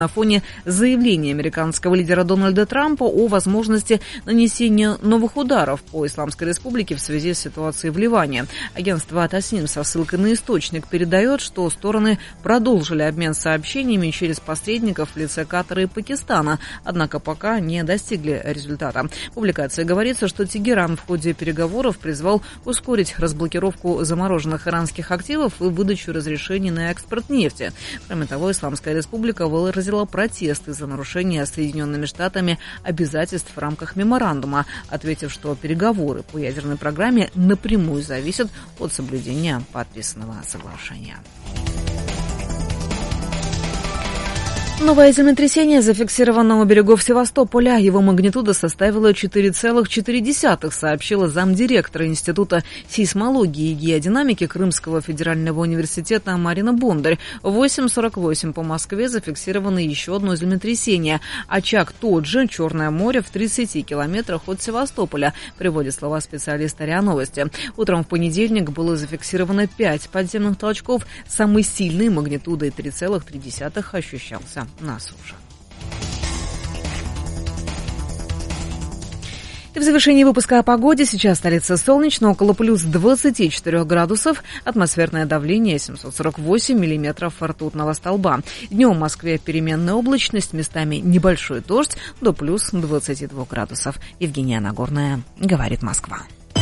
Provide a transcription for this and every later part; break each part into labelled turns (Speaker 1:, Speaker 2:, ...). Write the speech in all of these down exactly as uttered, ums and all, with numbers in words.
Speaker 1: на фоне заявления американского лидера Дональда Трампа о возможности нанесения новых ударов по Исламской Республике в связи с ситуацией в Ливане. Агентство Тасним со ссылкой на источник передает, что стороны продолжили обмен сообщениями через посредников в лице Катара и Пакистана, однако пока не достигли результата. В публикации говорится, что Тегеран в ходе переговоров призвал ускорить разблокировку замороженных иранских активов и выдачу разрешений на экспорт нефти. Кроме того, Исламская Республика выразила протест из-за нарушения Соединенными Штатами обязательств в рамках меморандума, ответив, что переговоры по ядерной программе напрямую зависят от соблюдения подписанного соглашения. Новое землетрясение зафиксировано у берегов Севастополя. Его магнитуда составила четыре целых четыре десятых, сообщила замдиректора Института сейсмологии и геодинамики Крымского федерального университета Марина Бондарь. В восемь сорок восемь по Москве зафиксировано еще одно землетрясение. Очаг тот же, Черное море, в тридцати километрах от Севастополя, приводит слова специалиста РИА Новости. Утром в понедельник было зафиксировано пять подземных толчков. Самый сильный магнитудой три целых три десятых ощущался на суше. И в завершении выпуска о погоде. Сейчас столица солнечно, около плюс двадцати четырёх градусов. Атмосферное давление семьсот сорок восемь миллиметров ртутного столба. Днем в Москве переменная облачность, местами небольшой дождь, до плюс двадцати двух градусов. Евгения Нагорная, говорит Москва.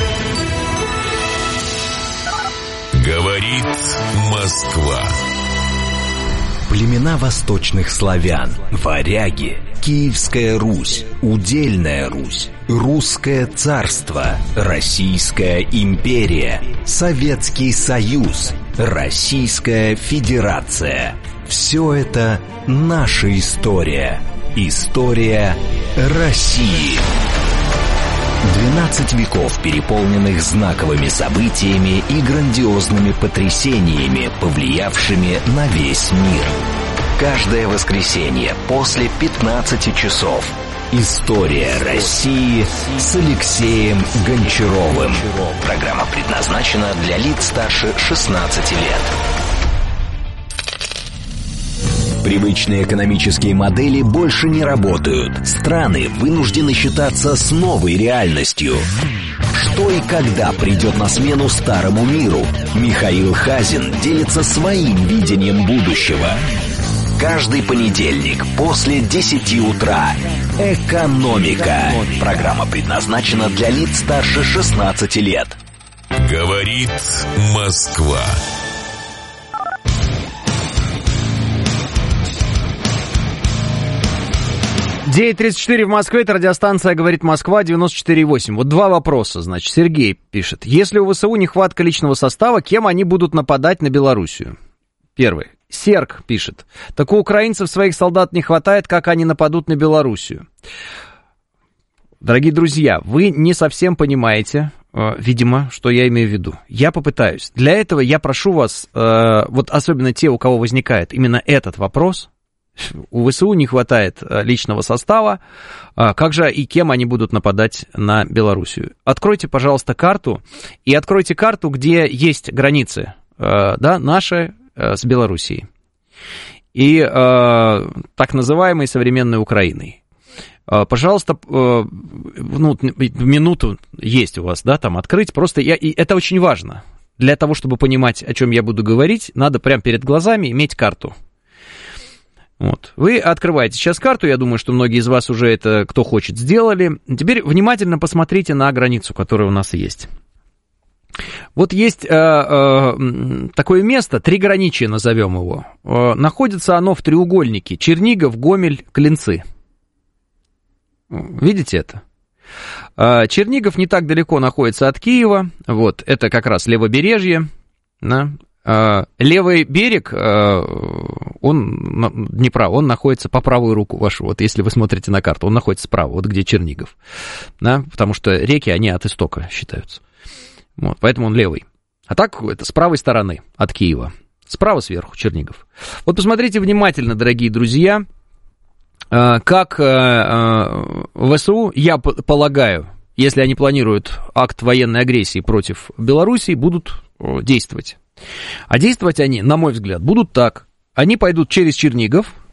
Speaker 2: Говорит Москва.
Speaker 3: Племена восточных славян, варяги, Киевская Русь, Удельная Русь, Русское царство, Российская империя, Советский Союз, Российская Федерация. Все это наша история. История России. двенадцать веков, переполненных знаковыми событиями и грандиозными потрясениями, повлиявшими на весь мир. Каждое воскресенье после пятнадцати часов. История России с Алексеем Гончаровым. Программа предназначена для лиц старше шестнадцати лет. Привычные экономические модели больше не работают. Страны вынуждены считаться с новой реальностью. Что и когда придет на смену старому миру? Михаил Хазин делится своим видением будущего. Каждый понедельник после десяти утра. Экономика. Программа предназначена для лиц старше шестнадцати лет.
Speaker 2: Говорит Москва.
Speaker 4: девять тридцать четыре в Москве, это радиостанция «Говорит Москва», девяносто четыре и восемь. Вот два вопроса, значит. Сергей пишет. Если у ВСУ нехватка личного состава, кем они будут нападать на Белоруссию? Первый. Серг пишет. Так у украинцев своих солдат не хватает, как они нападут на Белоруссию? Дорогие друзья, вы не совсем понимаете, э, видимо, что я имею в виду. Я попытаюсь. Для этого я прошу вас, э, вот особенно те, у кого возникает именно этот вопрос, у ВСУ не хватает личного состава, как же и кем они будут нападать на Белоруссию? Откройте, пожалуйста, карту, и откройте карту, где есть границы, да, наши с Белоруссией и так называемой современной Украиной. Пожалуйста, ну, минуту есть у вас, да, там открыть, просто я, и это очень важно. Для того, чтобы понимать, о чем я буду говорить, надо прямо перед глазами иметь карту. Вот. Вы открываете сейчас карту, я думаю, что многие из вас уже это, кто хочет, сделали. Теперь внимательно посмотрите на границу, которая у нас есть. Вот есть э, э, такое место, триграничие назовем его. Э, находится оно в треугольнике Чернигов, Гомель, Клинцы. Видите это? Э, Чернигов не так далеко находится от Киева. Вот, это как раз левобережье, да? Левый берег, он, Днепра, он находится по правую руку вашу, вот если вы смотрите на карту, он находится справа, вот где Чернигов, да, потому что реки, они от истока считаются, вот, поэтому он левый. А так, это с правой стороны от Киева, справа сверху Чернигов. Вот посмотрите внимательно, дорогие друзья, как ВСУ, я полагаю, если они планируют акт военной агрессии против Белоруссии, будут действовать. А действовать они, на мой взгляд, будут так. Они пойдут через Чернигов,